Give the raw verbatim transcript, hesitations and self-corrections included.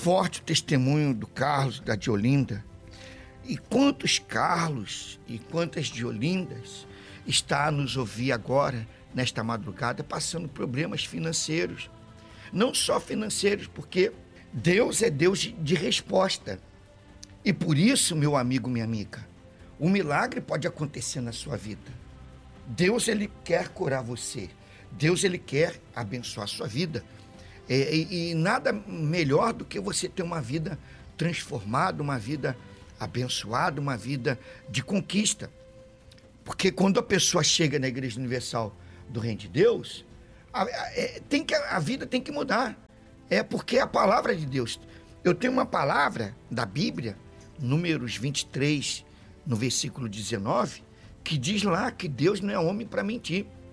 forte o testemunho do Carlos, da Diolinda. E quantos Carlos e quantas Diolindas está a nos ouvir agora, nesta madrugada, passando problemas financeiros. Não só financeiros, porque Deus é Deus de, de resposta. E por isso, meu amigo, minha amiga, o milagre pode acontecer na sua vida. Deus, ele quer curar você. Deus, ele quer abençoar a sua vida. É, e, e nada melhor do que você ter uma vida transformada, uma vida abençoada, uma vida de conquista. Porque quando a pessoa chega na Igreja Universal do Reino de Deus, a, a, é, tem que, a vida tem que mudar. É porque é a palavra de Deus. Eu tenho uma palavra da Bíblia, Números vinte e três, no versículo dezenove, que diz lá que Deus não é homem para mentir.